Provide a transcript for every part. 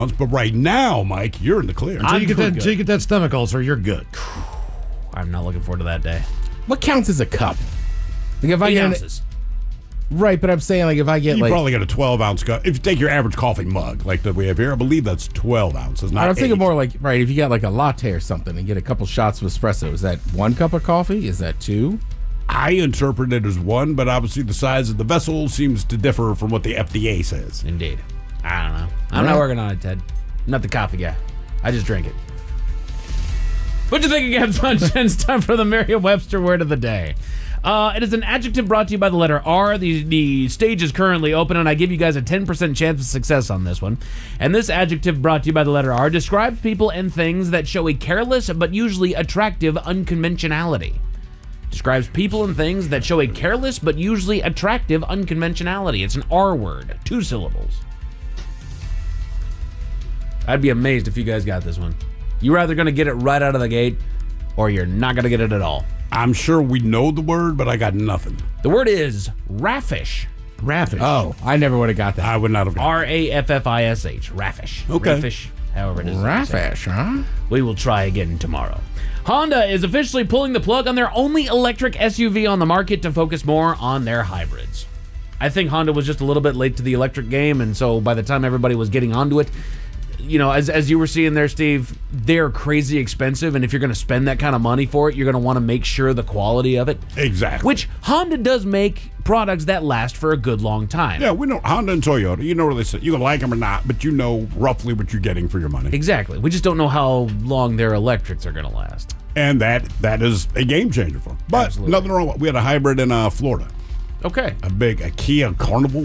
But right now, Mike, you're in the clear. Until you get that stomach ulcer, you're good. I'm not looking forward to that day. What counts as a cup? Like if I 8 get ounces. right, but I'm saying like if I get You like probably get a 12-ounce cup. If you take your average coffee mug, like that we have here, I believe that's 12 ounces, not I'm thinking 8. more like right. If you got like a latte or something and get a couple shots of espresso, is that 1 cup of coffee? Is that 2? I interpret it as 1, but obviously the size of the vessel seems to differ from what the FDA says. Indeed. I don't know. I'm not working on it, Ted. I'm not the coffee guy. I just drink it. What'd you think again, Sunshine? It's time for the Merriam-Webster word of the day. It is an adjective brought to you by the letter R. The stage is currently open, and I give you guys a 10% chance of success on this one. And this adjective brought to you by the letter R describes people and things that show a careless but usually attractive unconventionality. Describes people and things that show a careless but usually attractive unconventionality. It's an R word, 2 syllables. I'd be amazed if you guys got this one. You're either going to get it right out of the gate, or you're not going to get it at all. I'm sure we know the word, but I got nothing. The word is raffish. Raffish. Oh, I never would have got that. I would not have got Raffish. Raffish. Okay. Raffish, however it is. Raffish, huh? We will try again tomorrow. Honda is officially pulling the plug on their only electric SUV on the market to focus more on their hybrids. I think Honda was just a little bit late to the electric game, and so by the time everybody was getting onto it, you know, as you were seeing there, Steve, they're crazy expensive, and if you're going to spend that kind of money for it, you're going to want to make sure the quality of it. Exactly. Which Honda does make products that last for a good long time. Yeah, we know Honda and Toyota. You know where they sit. You can like them or not, but you know roughly what you're getting for your money. Exactly. We just don't know how long their electrics are going to last. And that is a game changer for them. But Absolutely. nothing wrong with it. We had a hybrid in Florida. Okay. A Kia Carnival.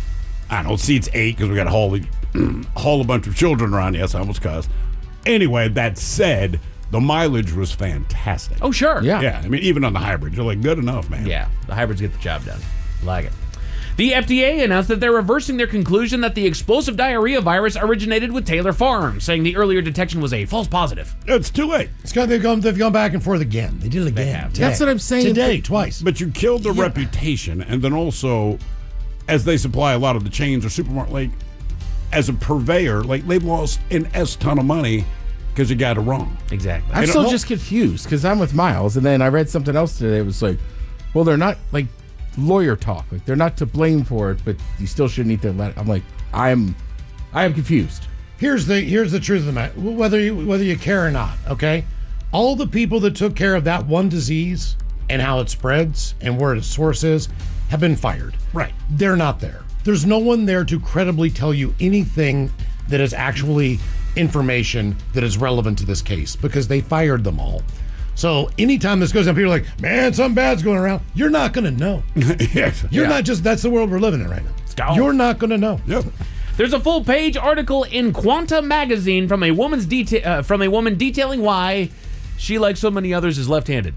I don't see it's 8 because we got haul a bunch of children around. Yes, I almost cussed. Anyway, that said, the mileage was fantastic. Oh, sure. Yeah. Yeah, I mean, even on the hybrid, you're like, good enough, man. Yeah, the hybrids get the job done. Like it. The FDA announced that they're reversing their conclusion that the explosive diarrhea virus originated with Taylor Farms, saying the earlier detection was a false positive. It's too late. They've gone back and forth again. They did it again. have. Today. That's what I'm saying. Today, twice. But you killed the reputation, and then also, as they supply a lot of the chains or supermarket, like, as a purveyor, like, they've lost an S-ton of money because you got it wrong. Exactly. I'm still just confused because I'm with Miles, and then I read something else today. It was like, well, they're not like lawyer talk. Like they're not to blame for it, but you still shouldn't eat their lettuce. I'm like, I am confused. Here's the truth of the matter. Whether you care or not, okay? All the people that took care of that one disease and how it spreads and where its source is have been fired. Right. They're not there. There's no one there to credibly tell you anything that is actually information that is relevant to this case because they fired them all. So anytime this goes on, people are like, man, something bad's going around. You're not going to know. You're not just, that's the world we're living in right now. You're not going to know. Yep. There's a full-page article in Quanta magazine from a woman detailing why she, like so many others, is left-handed.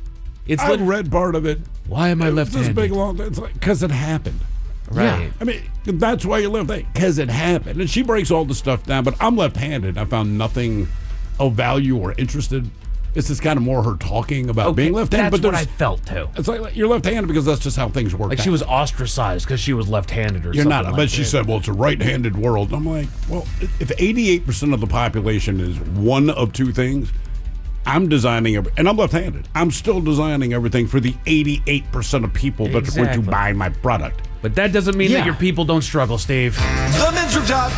I read part of it. Why am I left-handed? This big long. It's like because it happened. Right. Yeah. I mean, that's why you're left-handed, because it happened. And she breaks all the stuff down, but I'm left-handed. I found nothing of value or interested. It's just kind of more her talking about being left-handed. That's but what I felt, too. It's like you're left-handed because that's just how things work. Like she was ostracized because she was left-handed or You're something not. like But she that. said, well, it's a right-handed world. I'm like, well, if 88% of the population is one of two things, I'm designing, and I'm left-handed. I'm still designing everything for the 88% of people that are going to buy my product. But that doesn't mean that your people don't struggle, Steve. The Men's Room Top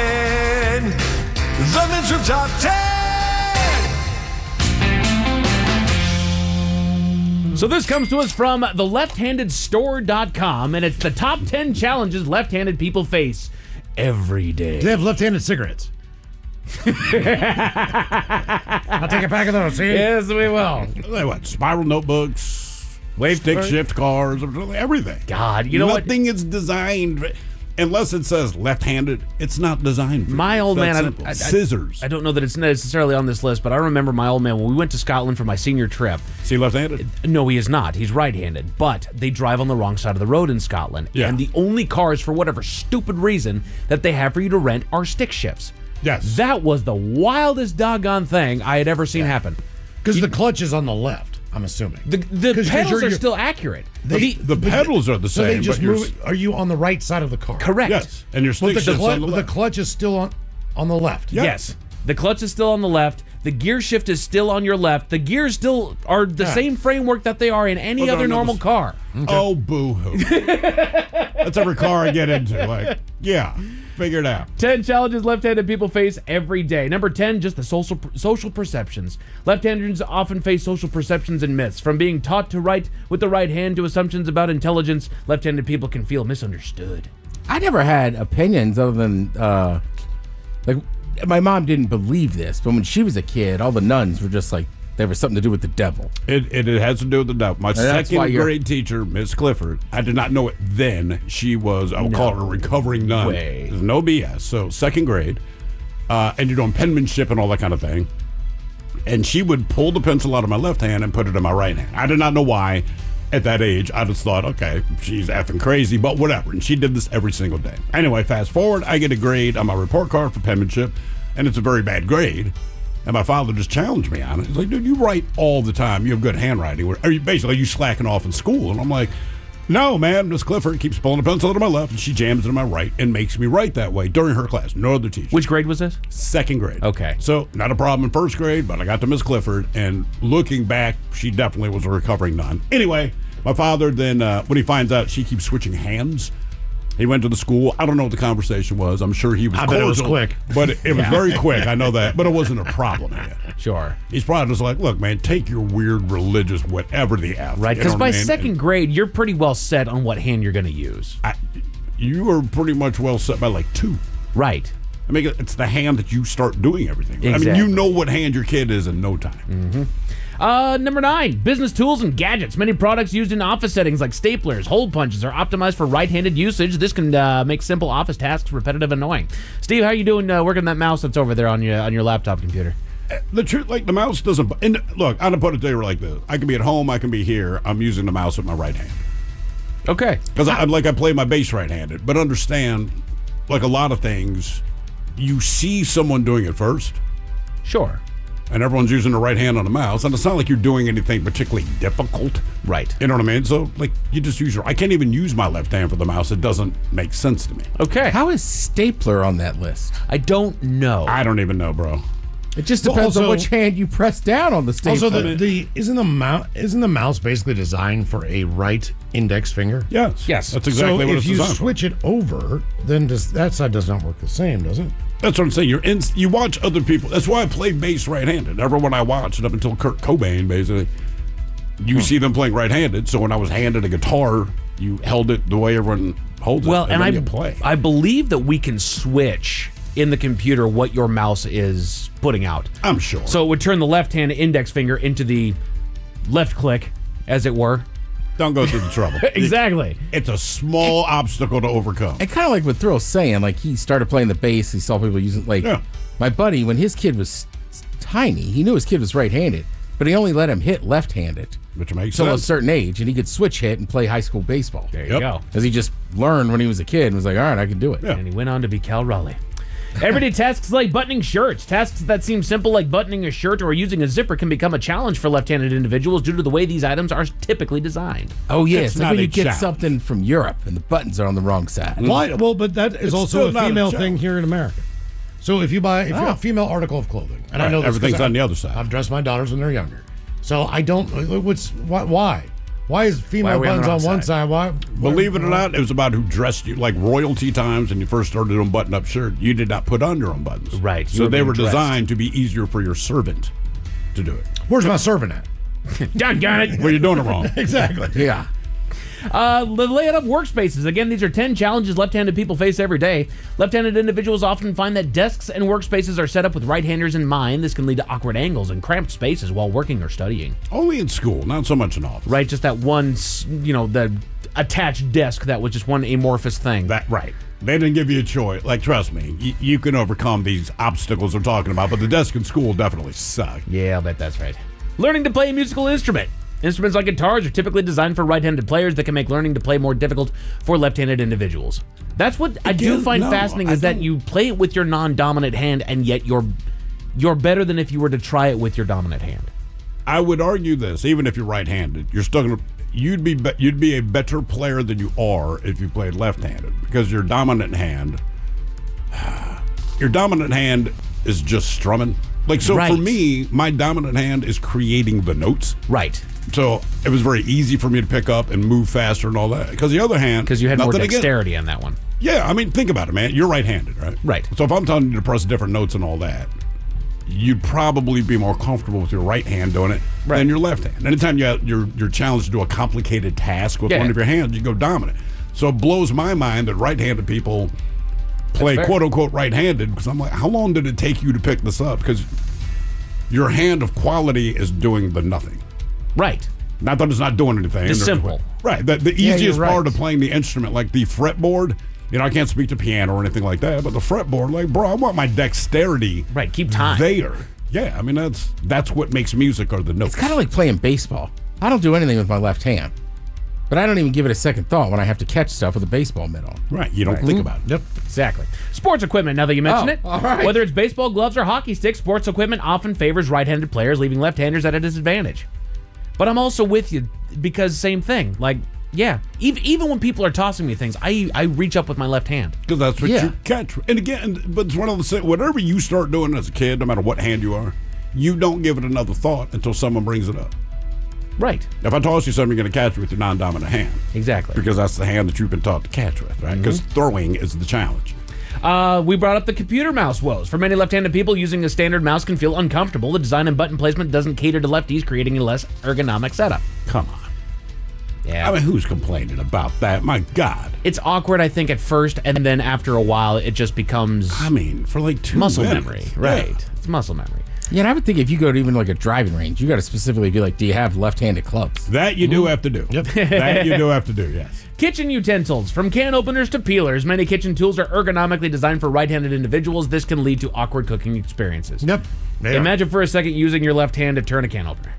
10. The Men's Room Top 10. So this comes to us from the lefthandedstore.com, and it's the top 10 challenges left-handed people face every day. Do they have left-handed cigarettes? I'll take a pack of those, see? Yes, we will. They what? Spiral notebooks, stick shift cars, everything. God, you know what? Nothing is designed, unless it says left-handed, it's not designed for My you. old It's that man, simple. Scissors. I don't know that it's necessarily on this list, but I remember my old man when we went to Scotland for my senior trip. Is he left-handed? No, he is not. He's right-handed, but they drive on the wrong side of the road in Scotland. Yeah. And the only cars, for whatever stupid reason, that they have for you to rent are stick shifts. Yes. That was the wildest doggone thing I had ever seen happen. Because the clutch is on the left, I'm assuming. The pedals are still accurate. The pedals are the same. So they just but you're- move. Are you on the right side of the car? Correct. Yes, and your stick But shifts on the the left. clutch is still on. on the left. Yeah. Yes. The clutch is still on the left. The gear shift is still on your left. The gears still are the same framework that they are in any Well, other no, normal this- car. Oh, boo-hoo. That's every car I get into. Like, yeah, figure it out. 10 challenges left-handed people face every day. Number 10, just the social perceptions. Left-handers often face social perceptions and myths. From being taught to write with the right hand to assumptions about intelligence, left-handed people can feel misunderstood. I never had opinions other than like my mom didn't believe this, but when she was a kid, all the nuns were just like there was something to do with the devil. It has to do with the devil. My that's why second you're- grade teacher, Miss Clifford, I did not know it then. She was, I would call her a recovering nun. way. There's no BS. So second grade, and you're doing penmanship and all that kind of thing. And she would pull the pencil out of my left hand and put it in my right hand. I did not know why. At that age, I just thought, okay, she's effing crazy, but whatever. And she did this every single day. Anyway, fast forward, I get a grade on my report card for penmanship, and it's a very bad grade. And my father just challenged me on it. He's like, dude, you write all the time. You have good handwriting. Are you basically you slacking off in school? And I'm like, no, man. Miss Clifford keeps pulling a pencil out of my left, and she jams it in my right and makes me write that way during her class. No other teacher. Which grade was this? Second grade. Okay. So not a problem in first grade, but I got to Miss Clifford, and looking back, she definitely was a recovering nun. Anyway, my father then, when he finds out she keeps switching hands, he went to the school. I don't know what the conversation was. I'm sure he was I bet it was cordial, quick. but it was very quick. I know that, but it wasn't a problem yet. Sure. He's probably just like, look, man, take your weird religious whatever the F. Right, You know because what by I mean? second grade, you're pretty well set on what hand you're going to use. You are pretty much well set by like 2. Right. I mean, it's the hand that you start doing everything. I mean, Exactly. you know what hand your kid is in no time. Number 9, business tools and gadgets. Many products used in office settings like staplers, hole punches are optimized for right-handed usage. This can make simple office tasks repetitive and annoying. Steve, how are you doing working that mouse that's over there on your laptop computer? The truth, like the mouse doesn't. And look, I'm gonna put it to you like this: I can be at home, I can be here. I'm using the mouse with my right hand Okay. because I play my bass right-handed. But understand, like a lot of things, you see someone doing it first, Sure. and everyone's using the right hand on the mouse, and it's not like you're doing anything particularly difficult. Right. You know what I mean? So, like, you just use your. I can't even use my left hand for the mouse. It doesn't make sense to me. Okay. How is stapler on that list? I don't know. I don't even know, bro. It just Well, depends on also- which hand you press down on the stapler. Also, isn't the mouse basically designed for a right index finger? Yes. Yes. That's exactly so what if it's you designed for. switch it over, then that side does not work the same, does it? That's what I'm saying. You watch other people. That's why I play bass right-handed. Everyone I watched up until Kurt Cobain, basically, you see them playing right-handed. So when I was handed a guitar, you held it the way everyone holds well, it, and then you play. I believe that we can switch in the computer what your mouse is putting out. I'm sure. So it would turn the left-hand index finger into the left click, as it were. don't go through the trouble. Exactly. It's a small obstacle to overcome. And kind of like what Thrill's saying, like he started playing the bass, he saw people using, like, Yeah. my buddy, when his kid was tiny, he knew his kid was right-handed, but he only let him hit left-handed Which makes until a sense. certain age, and he could switch hit and play high school baseball. There you Yep. go. Because he just learned when he was a kid and was like, all right, I can do it. Yeah. And he went on to be Cal Raleigh. Everyday tasks like buttoning shirts. Tasks that seem simple like buttoning a shirt or using a zipper can become a challenge for left-handed individuals due to the way these items are typically designed. Oh, yeah. It's It's like not when a you get challenge. something from Europe and the buttons are on the wrong side. Why? Well, but that is It's also still a not a female challenge. thing here in America. So if you buy a female article of clothing, and I Right, know this 'cause everything's on the other side. I've dressed my daughters when they're younger, so I don't. Why? Why is female Why are we on the buttons on wrong one side? Why? Believe it or not, it was about who dressed you. Like royalty times, and you first started doing button-up shirt, you did not put on your own buttons. Right, you So were they being were dressed. designed to be easier for your servant to do it. Where's my servant at? Doggone it. Well, you're doing it wrong. Exactly. Yeah. The layout of workspaces. Again, these are 10 challenges left-handed people face every day. Left-handed individuals often find that desks and workspaces are set up with right-handers in mind. This can lead to awkward angles and cramped spaces while working or studying. Only in school, not so much in office. Right? Just that one, the attached desk that was just one amorphous thing. That right. They didn't give you a choice. Like, trust me, you can overcome these obstacles they're talking about, but the desk in school definitely suck. Yeah, I'll bet that's right. Learning to play a musical instrument. Instruments like guitars are typically designed for right-handed players that can make learning to play more difficult for left-handed individuals. That's what I do Again, find no, fascinating I is that don't- you play it with your non-dominant hand, and yet you're better than if you were to try it with your dominant hand. I would argue this, even if you're right-handed, you're still gonna you'd be a better player than you are if you played left-handed because your dominant hand your dominant hand is just strumming. Like, so Right. for me, my dominant hand is creating the notes. Right. So it was very easy for me to pick up and move faster and all that. Because the other hand, Because you had more nothing against- dexterity on that one. Yeah, I mean, think about it, man. You're right-handed, right? Right. So if I'm telling you to press different notes and all that, you'd probably be more comfortable with your right hand doing it than your left hand. Anytime you're challenged to do a complicated task with Yeah. one of your hands, you go dominant. So it blows my mind that right-handed people play fair. quote-unquote right-handed, because I'm like, how long did it take you to pick this up? Because your hand of quality is doing the nothing. Right. Not that it's not doing anything. Just simple. Right. The Yeah, easiest you're part right. of playing the instrument, like the fretboard, I can't speak to piano or anything like that, but the fretboard, like, bro, I want my dexterity Right. Keep time. there. Yeah, I mean, that's what makes music are the notes. It's kind of like playing baseball. I don't do anything with my left hand, but I don't even give it a second thought when I have to catch stuff with a baseball mitt on. Right. You don't think about it. Yep. Exactly. Sports equipment, now that you mention Oh, it. all right. Whether it's baseball gloves or hockey sticks, sports equipment often favors right-handed players, leaving left-handers at a disadvantage. But I'm also with you because same thing. Like, yeah, even when people are tossing me things, I reach up with my left hand. Because that's what Yeah. you catch. And again, but it's one of the things, whatever you start doing as a kid, no matter what hand you are, you don't give it another thought until someone brings it up. Right. If I toss you something, you're going to catch it with your non-dominant hand. Exactly. Because that's the hand that you've been taught to catch with, right? Because throwing is the challenge. We brought up the computer mouse woes. For many left-handed people, using a standard mouse can feel uncomfortable. The design and button placement doesn't cater to lefties, creating a less ergonomic setup. Come on. Yeah. I mean, who's complaining about that? My God. It's awkward, I think, at first, and then after a while, it just becomes I mean, for like 2 muscle minutes. memory. Yeah. Right. It's muscle memory. Yeah, and I would think if you go to even like a driving range, you got to specifically be like, do you have left-handed clubs? That you do have to do. Yep. That you do have to do, yes. Kitchen utensils. From can openers to peelers, many kitchen tools are ergonomically designed for right-handed individuals. This can lead to awkward cooking experiences. Yep. They are. Imagine for a second using your left hand to turn a can opener.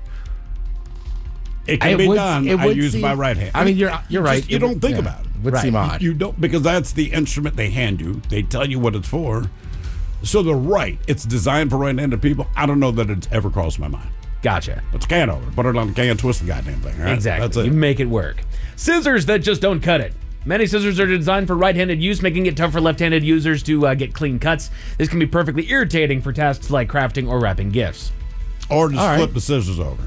It can be done. I use my right hand. I mean, you're right. Just, you don't think about it. Would seem Right. odd. You don't, because that's the instrument they hand you. They tell you what it's for. So the right, it's designed for right-handed people. I don't know that it's ever crossed my mind. Gotcha. It's a can opener. Put it on the can, twist the goddamn thing. Right? Exactly. That's it. You make it work. Scissors that just don't cut it. Many scissors are designed for right-handed use, making it tough for left-handed users to get clean cuts. This can be perfectly irritating for tasks like crafting or wrapping gifts. Or just All right. flip the scissors over.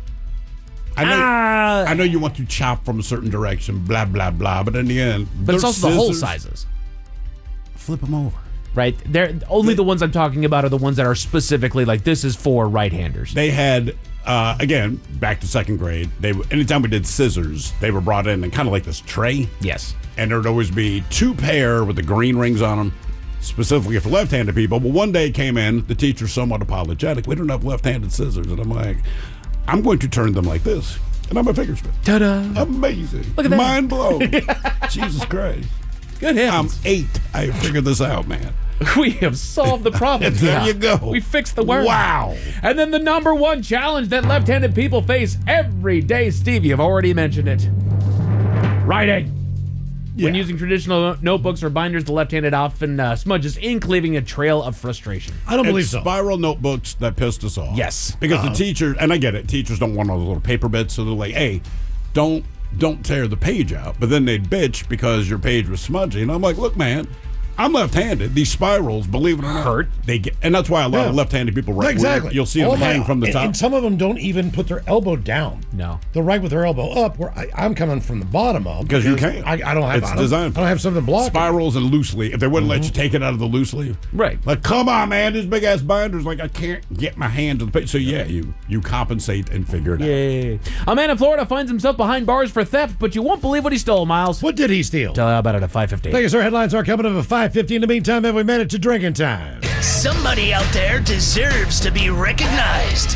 I know you want to chop from a certain direction, blah, blah, blah, but in the end, But it's they're also the hole scissors. sizes, Flip them over. right? They're only the ones I'm talking about are the ones that are specifically like this is for right-handers. They had, again, back to second grade, anytime we did scissors, they were brought in kind of like this tray. Yes. And there'd always be 2 pair with the green rings on them, specifically for left-handed people. But one day it came in, the teacher's somewhat apologetic. We don't have left-handed scissors. And I'm like, I'm going to turn them like this. And I'm a figure spin. Ta-da! Amazing. Look at that. Mind blown. Jesus Christ. Good I'm heavens. 8. I figured this out, man. We have solved the problem. There you go. We fixed the word. Wow. And then the number one challenge that left-handed people face every day, Steve, you've already mentioned it. Writing. When Yeah. using traditional notebooks or binders, the left-handed often smudges ink, leaving a trail of frustration. I don't believe It's so. spiral notebooks that pissed us off. Yes. Because the teacher, and I get it, teachers don't want all those little paper bits, so they're like, hey, don't tear the page out. But then they'd bitch because your page was smudgy. And I'm like, look, man, I'm left-handed. These spirals, believe it or not, Hurt. They get, and that's why a lot of left-handed people write Exactly. weird. You'll see Oh them my hang God. from the And- top. And some of them don't even put their elbow down. No. They'll write with their elbow up, where I'm coming from the bottom up. Because you can't. I don't have. It's I don't, designed I don't have something blocking. spirals and loose leaf. If they wouldn't let you take it out of the loose leaf, Right. Like, come on, man, these big ass binders. Like, I can't get my hand to the page. So yeah, you compensate and figure it out. Yay. A man in Florida finds himself behind bars for theft, but you won't believe what he stole, Miles. What did he steal? Tell you about it at 5:15. Thank you, sir. Headlines are coming up at 5:50. In the meantime, have we made it to drinking time? Somebody out there deserves to be recognized.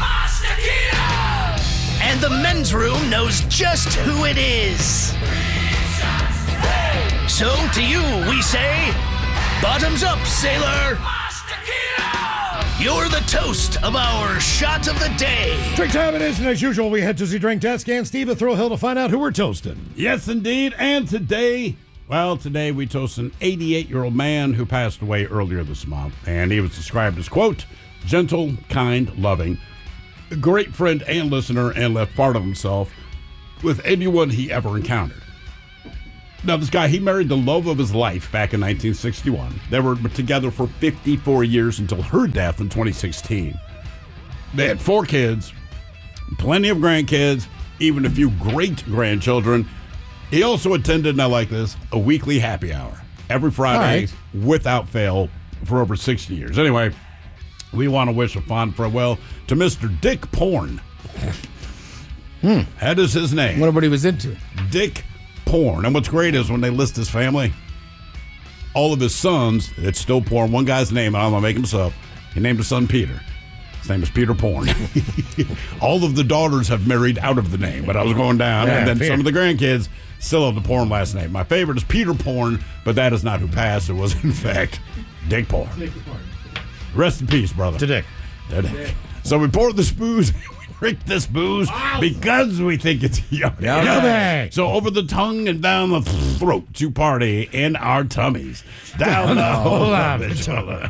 And the men's room knows just who it is. So to you, we say, bottoms up, sailor. You're the toast of our shot of the day. Drink time it is, and as usual, we head to the drink desk and Steve at Thrill Hill to find out who we're toasting. Yes, indeed. And today we toast an 88-year-old man who passed away earlier this month. And he was described as, quote, gentle, kind, loving, a great friend and listener, and left part of himself with anyone he ever encountered. Now, this guy, he married the love of his life back in 1961. They were together for 54 years until her death in 2016. They had 4 kids, plenty of grandkids, even a few great-grandchildren. He also attended, and I like this, a weekly happy hour every Friday without fail for over 60 years. Anyway, we want to wish a fond farewell to Mr. Dick Porn. That is his name. I wonder what he was into. Dick Porn. And what's great is when they list his family, all of his sons, it's still Porn. One guy's name, I'm going to make him up. He named his son Peter. His name is Peter Porn. All of the daughters have married out of the name, but I was going down. And then some of the grandkids still have the Porn last name. My favorite is Peter Porn, but that is not who passed. It was, in fact, Dick Porn. Rest in peace, brother. To Dick. So we poured this booze. We drink this booze because we think it's yummy. Yummy. So over the tongue and down the throat to party in our tummies. Down the whole of each other.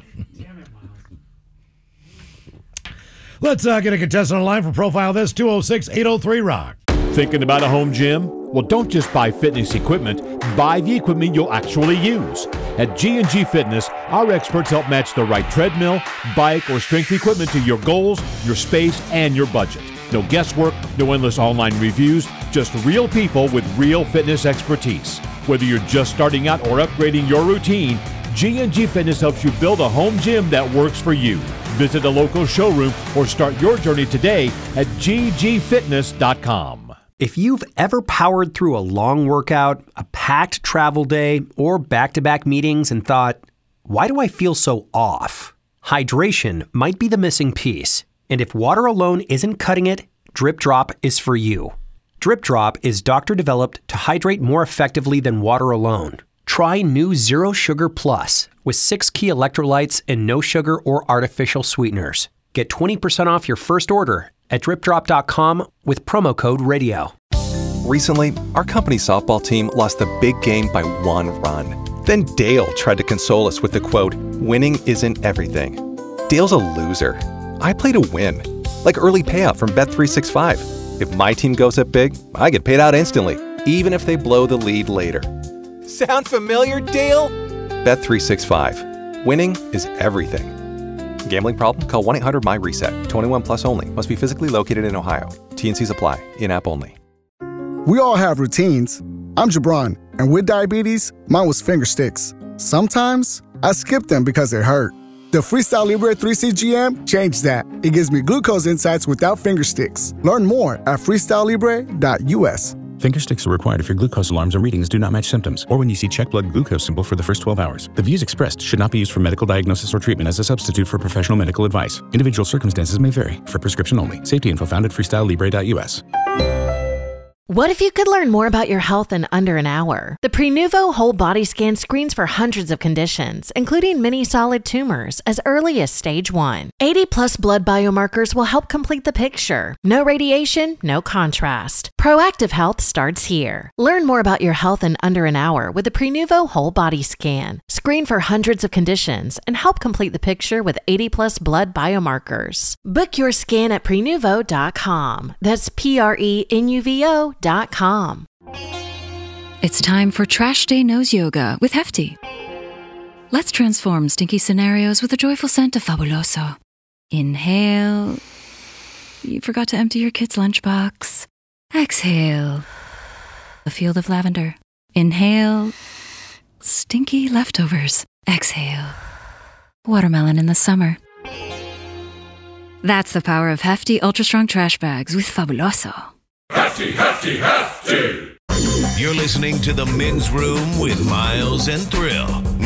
Let's get a contestant on the line for Profile This, 206-803-ROCK. Thinking about a home gym? Well, don't just buy fitness equipment. Buy the equipment you'll actually use. At G&G Fitness, our experts help match the right treadmill, bike, or strength equipment to your goals, your space, and your budget. No guesswork, no endless online reviews, just real people with real fitness expertise. Whether you're just starting out or upgrading your routine, G&G Fitness helps you build a home gym that works for you. Visit a local showroom or start your journey today at ggfitness.com. If you've ever powered through a long workout, a packed travel day, or back-to-back meetings and thought, why do I feel so off? Hydration might be the missing piece. And if water alone isn't cutting it, Drip Drop is for you. Drip Drop is doctor-developed to hydrate more effectively than water alone. Try new Zero Sugar Plus with 6 key electrolytes and no sugar or artificial sweeteners. Get 20% off your first order at dripdrop.com with promo code RADIO. Recently, our company softball team lost the big game by 1 run. Then Dale tried to console us with the quote, "Winning isn't everything." Dale's a loser. I play to win, like early payout from Bet365. If my team goes up big, I get paid out instantly, even if they blow the lead later. Sound familiar, Dale? Bet365. Winning is everything. Gambling problem? Call 1-800-MY-RESET. 21 plus only. Must be physically located in Ohio. T&Cs apply. In-app only. We all have routines. I'm Jabron, and with diabetes, mine was finger sticks. Sometimes I skip them because they hurt. The Freestyle Libre 3CGM changed that. It gives me glucose insights without finger sticks. Learn more at freestylelibre.us. Finger sticks are required if your glucose alarms and readings do not match symptoms, or when you see check blood glucose symbol for the first 12 hours. The views expressed should not be used for medical diagnosis or treatment as a substitute for professional medical advice. Individual circumstances may vary. For prescription only. Safety info found at freestylelibre.us. What if you could learn more about your health in under an hour? The Prenuvo Whole Body Scan screens for hundreds of conditions, including many solid tumors, as early as stage 1. 80-plus blood biomarkers will help complete the picture. No radiation, no contrast. Proactive health starts here. Learn more about your health in under an hour with the Prenuvo Whole Body Scan. Screen for hundreds of conditions and help complete the picture with 80-plus blood biomarkers. Book your scan at Prenuvo.com. That's Prenuvo.com. It's time for Trash Day Nose Yoga with Hefty. Let's transform stinky scenarios with the joyful scent of Fabuloso. Inhale. You forgot to empty your kid's lunchbox. Exhale. A field of lavender. Inhale. Stinky leftovers. Exhale. Watermelon in the summer. That's the power of Hefty Ultra Strong Trash Bags with Fabuloso. Hefty, hefty, hefty! You're listening to The Men's Room with Miles and Thrill.